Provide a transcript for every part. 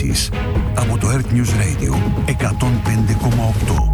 ειδήσεις από το Earth News Radio 105,8.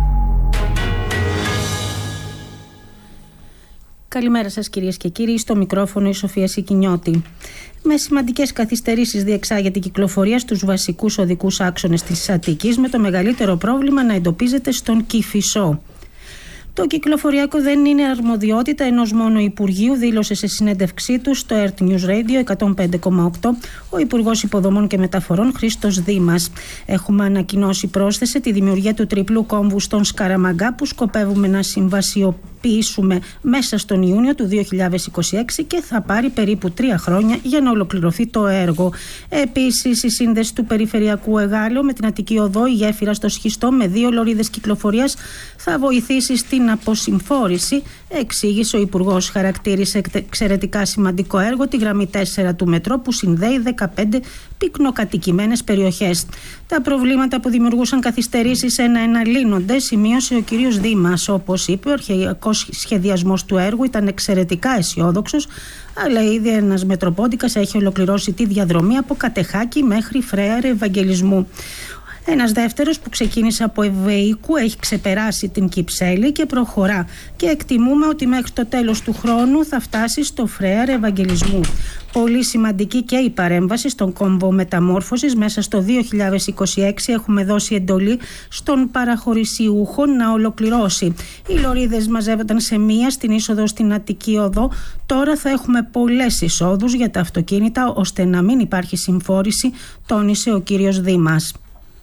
Καλημέρα σας κυρίες και κύριοι, στο μικρόφωνο η Σοφία Σικινιώτη. Με σημαντικές καθυστερήσεις διεξάγεται η κυκλοφορία στους βασικούς οδικούς άξονες της Αττικής, με το μεγαλύτερο πρόβλημα να εντοπίζεται στον Κηφισό. Το κυκλοφοριακό δεν είναι αρμοδιότητα ενός μόνο Υπουργείου, δήλωσε σε συνέντευξή του στο Earth News Radio 105,8 ο Υπουργός Υποδομών και Μεταφορών Χρήστος Δήμας. Έχουμε ανακοινώσει, πρόσθεσε, τη δημιουργία του τριπλού κόμβου στον Σκαραμαγκά, που σκοπεύουμε να συμβασιοποιήσουμε μέσα στον Ιούνιο του 2026 και θα πάρει περίπου 3 χρόνια για να ολοκληρωθεί το έργο. Επίσης, η σύνδεση του Περιφερειακού Εγάλεω με την Αττική Οδό, η γέφυρα στο Σχιστό με 2 λωρίδες κυκλοφορίας, θα βοηθήσει στην αποσυμφόρηση, εξήγησε ο Υπουργός. Χαρακτήρισε εξαιρετικά σημαντικό έργο τη γραμμή 4 του μετρό, που συνδέει 15 πυκνοκατοικημένες περιοχές. Τα προβλήματα που δημιουργούσαν καθυστερήσεις ένα-ένα λύνονται, σημείωσε ο κύριος Δήμας. Όπως είπε, ο αρχαιακός σχεδιασμός του έργου ήταν εξαιρετικά αισιόδοξος, αλλά ήδη ένας μετροπόντικας έχει ολοκληρώσει τη διαδρομή από Κατεχάκη μέχρι Φρέαρε Ευαγγελισμού. Ένας δεύτερος, που ξεκίνησε από Ευεϊκού, έχει ξεπεράσει την Κυψέλη και προχωρά, και εκτιμούμε ότι μέχρι το τέλος του χρόνου θα φτάσει στο Φρέαρε Ευαγγελισμού. Πολύ σημαντική και η παρέμβαση στον κόμβο μεταμόρφωσης. Μέσα στο 2026 έχουμε δώσει εντολή στον παραχωρησιούχο να ολοκληρώσει. Οι λωρίδες μαζεύονταν σε μία στην είσοδο στην Αττική Οδό. Τώρα θα έχουμε πολλές εισόδους για τα αυτοκίνητα, ώστε να μην υπάρχει συμφόρηση, τόνισε ο κύριος Δήμας.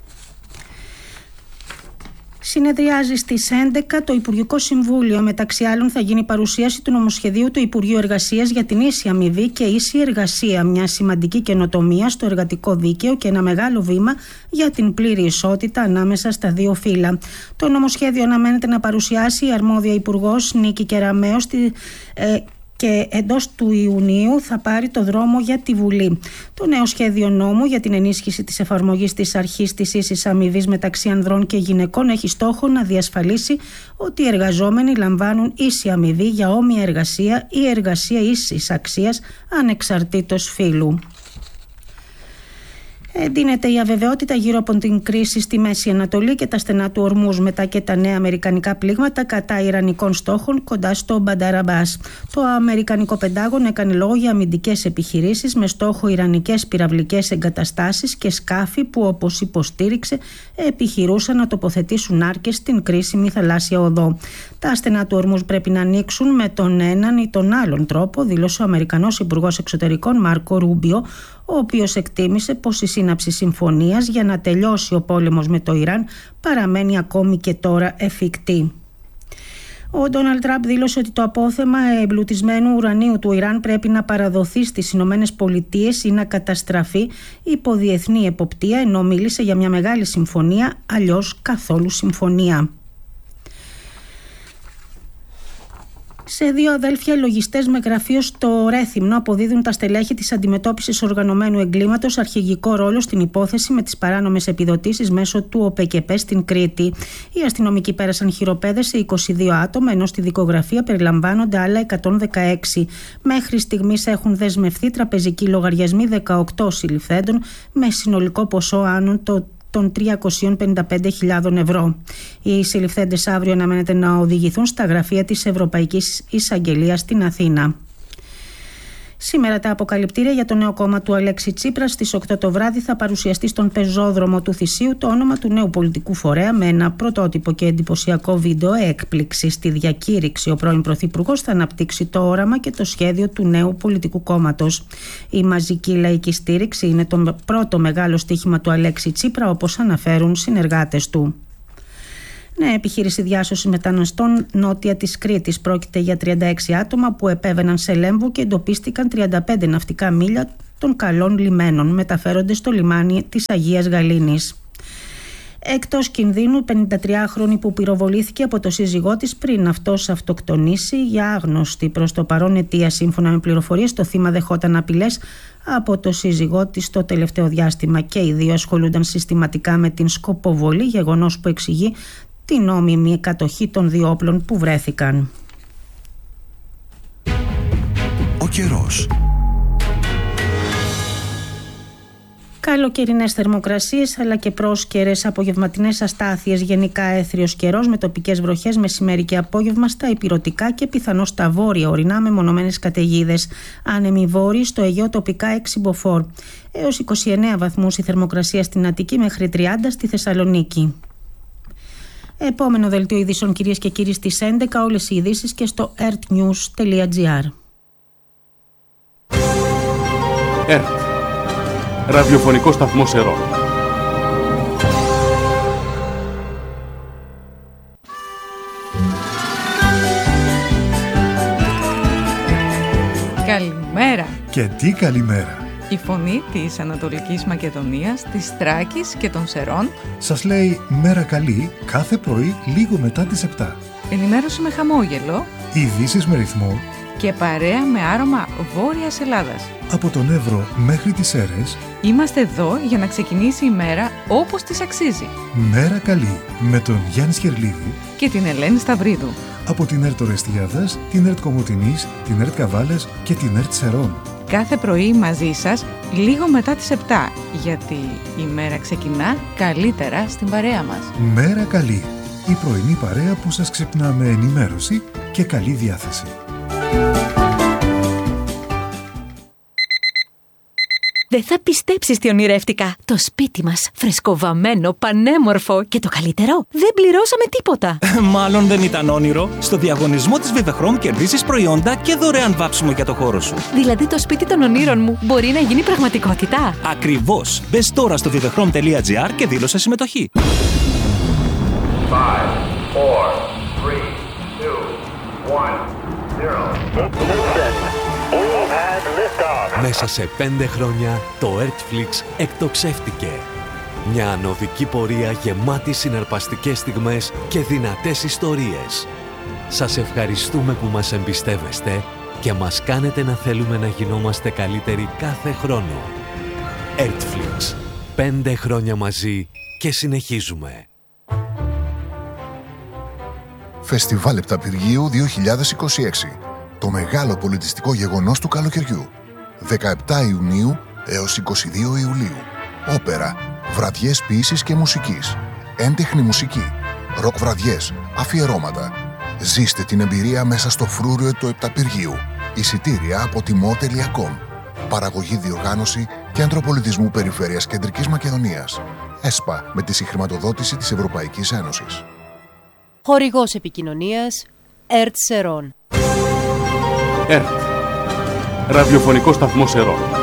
Συνεδριάζει στις 11 το Υπουργικό Συμβούλιο. Μεταξύ άλλων, θα γίνει παρουσίαση του νομοσχεδίου του Υπουργείου Εργασίας για την ίση αμοιβή και ίση εργασία. Μια σημαντική καινοτομία στο εργατικό δίκαιο και ένα μεγάλο βήμα για την πλήρη ισότητα ανάμεσα στα δύο φύλλα. Το νομοσχέδιο αναμένεται να παρουσιάσει η αρμόδια Υπουργός Νίκη Κεραμέως και εντός του Ιουνίου θα πάρει το δρόμο για τη Βουλή. Το νέο σχέδιο νόμου για την ενίσχυση της εφαρμογής της αρχής της ίσης αμοιβής μεταξύ ανδρών και γυναικών έχει στόχο να διασφαλίσει ότι οι εργαζόμενοι λαμβάνουν ίση αμοιβή για όμοια εργασία ή εργασία ίσης αξίας ανεξαρτήτως φύλου. Εντείνεται η αβεβαιότητα γύρω από την κρίση στη Μέση Ανατολή και τα στενά του Ορμούζ, μετά και τα νέα αμερικανικά πλήγματα κατά ιρανικών στόχων κοντά στο Μπανταραμπάς. Το αμερικανικό Πεντάγωνο έκανε λόγο για αμυντικές επιχειρήσεις με στόχο ιρανικές πυραυλικές εγκαταστάσεις και σκάφη που, όπως υποστήριξε, επιχειρούσαν να τοποθετήσουν άρκες στην κρίσιμη θαλάσσια οδό. Τα στενά του Ορμούζ πρέπει να ανοίξουν με τον έναν ή τον άλλον τρόπο, δήλωσε ο Αμερικανός Υπουργός Εξωτερικών Μάρκο Ρούμπιο, ο οποίος εκτίμησε πως η σύναψη συμφωνίας για να τελειώσει ο πόλεμος με το Ιράν παραμένει ακόμη και τώρα εφικτή. Ο Ντόναλντ Τραμπ δήλωσε ότι το απόθεμα εμπλουτισμένου ουρανίου του Ιράν πρέπει να παραδοθεί στις Ηνωμένες Πολιτείες ή να καταστραφεί υπό διεθνή εποπτεία, ενώ μίλησε για μια μεγάλη συμφωνία, αλλιώς καθόλου συμφωνία. Σε 2 αδέλφια λογιστές με γραφείο στο Ρέθυμνο αποδίδουν τα στελέχη της αντιμετώπισης οργανωμένου εγκλήματος αρχηγικό ρόλο στην υπόθεση με τις παράνομες επιδοτήσεις μέσω του ΟΠΕΚΕΠΕ στην Κρήτη. Οι αστυνομικοί πέρασαν χειροπέδες σε 22 άτομα, ενώ στη δικογραφία περιλαμβάνονται άλλα 116. Μέχρι στιγμής έχουν δεσμευθεί τραπεζικοί λογαριασμοί 18 συλληφθέντων με συνολικό ποσό άνω των 355.000 ευρώ. Οι συλληφθέντες αύριο αναμένεται να οδηγηθούν στα γραφεία της Ευρωπαϊκής Εισαγγελίας στην Αθήνα. Σήμερα τα αποκαλυπτήρια για το νέο κόμμα του Αλέξη Τσίπρα. Στις 8 το βράδυ θα παρουσιαστεί στον πεζόδρομο του Θησίου το όνομα του νέου πολιτικού φορέα, με ένα πρωτότυπο και εντυπωσιακό βίντεο έκπληξη. Στη διακήρυξη, ο πρώην Πρωθυπουργός θα αναπτύξει το όραμα και το σχέδιο του νέου πολιτικού κόμματος. Η μαζική λαϊκή στήριξη είναι το πρώτο μεγάλο στοίχημα του Αλέξη Τσίπρα, όπως αναφέρουν συνεργάτες του. Νέα επιχείρηση διάσωση μεταναστών νότια της Κρήτης. Πρόκειται για 36 άτομα που επέβαιναν σε Λέμβο και εντοπίστηκαν 35 ναυτικά μίλια των καλών λιμένων. Μεταφέρονται στο λιμάνι της Αγίας Γαλήνης. Εκτός κινδύνου, 53χρονη που πυροβολήθηκε από το σύζυγό της πριν αυτός αυτοκτονήσει για άγνωστη προς το παρόν αιτία. Σύμφωνα με πληροφορίες, το θύμα δεχόταν απειλές από το σύζυγό της το τελευταίο διάστημα και οι δύο ασχολούνταν συστηματικά με την σκοποβολή, γεγονός που εξηγεί την νόμιμη κατοχή των δύο όπλων που βρέθηκαν. Ο καιρός. Καλοκαιρινές θερμοκρασίες αλλά και πρόσκαιρες απογευματινές αστάθειες, γενικά έθριος καιρός με τοπικές βροχές μεσημέρι και απόγευμα στα ηπειρωτικά και πιθανώς στα βόρεια ορεινά με μονομένες καταιγίδες. Άνεμοι βόρειοι, στο Αιγαίο τοπικά 6 μποφόρ. Έως 29 βαθμούς η θερμοκρασία στην Αττική, μέχρι 30 στη Θεσσαλονίκη. Επόμενο δελτίο ειδήσεων, κυρίες και κύριοι, στις 11. Όλες οι ειδήσεις και στο ertnews.gr. Ραδιοφωνικό σταθμό Σερών. Καλημέρα. Και τι καλημέρα. Η φωνή της Ανατολικής Μακεδονίας, της Θράκης και των Σερών σας λέει μέρα καλή κάθε πρωί λίγο μετά τις 7. Ενημέρωση με χαμόγελο, Ειδήσεις με ρυθμό και παρέα με άρωμα Βόρειας Ελλάδας. Από τον Εύρο μέχρι τις Σέρρες. Είμαστε εδώ για να ξεκινήσει η μέρα όπως της αξίζει. Μέρα καλή με τον Γιάννη Σχερλίδη και την Ελένη Σταυρίδου. Από την ΕΡΤ Ορεστιάδας, την ΕΡΤ Κομοτηνής, την ΕΡΤ Καβάλες και την ΕΡΤ Σερών. Κάθε πρωί μαζί σας λίγο μετά τις 7, γιατί η μέρα ξεκινά καλύτερα στην παρέα μας. Μέρα καλή, η πρωινή παρέα που σας ξυπνά με ενημέρωση και καλή διάθεση. Δεν θα πιστέψεις τι ονειρεύτηκα. Το σπίτι μας, φρεσκοβαμμένο, πανέμορφο και το καλύτερο, δεν πληρώσαμε τίποτα. Μάλλον δεν ήταν όνειρο. Στο διαγωνισμό της Vivechrome κερδίζεις προϊόντα και δωρεάν βάψιμο για το χώρο σου. Δηλαδή το σπίτι των ονείρων μου μπορεί να γίνει πραγματικότητα. Ακριβώς. Μπες τώρα στο vivechrome.gr και δήλωσε συμμετοχή. 5, 4, 3, 2, 1, 0. Μέσα σε 5 χρόνια το Ertflix εκτοξεύτηκε. Μια ανωδική πορεία γεμάτη συναρπαστικές στιγμές και δυνατές ιστορίες. Σας ευχαριστούμε που μας εμπιστεύεστε και μας κάνετε να θέλουμε να γινόμαστε καλύτεροι κάθε χρόνο. Ertflix. 5 χρόνια μαζί και συνεχίζουμε. Φεστιβάλ Επταπηργίου 2026. Το μεγάλο πολιτιστικό γεγονός του καλοκαιριού. 17 Ιουνίου έως 22 Ιουλίου. Όπερα, βραδιές ποίησης και μουσικής, έντεχνη μουσική, ροκ βραδιές, αφιερώματα. Ζήστε την εμπειρία μέσα στο φρούριο του Επταπηργίου. Εισιτήρια από timo.com. Παραγωγή, διοργάνωση Κέντρο Πολιτισμού Περιφέρειας Κεντρικής Μακεδονίας. ΕΣΠΑ, με τη συγχρηματοδότηση της Ευρωπαϊκής Ένωσης. Χορηγός επικοινωνίας ΕΡΤ Σερών. Ραδιοφωνικό σταθμό Σερών.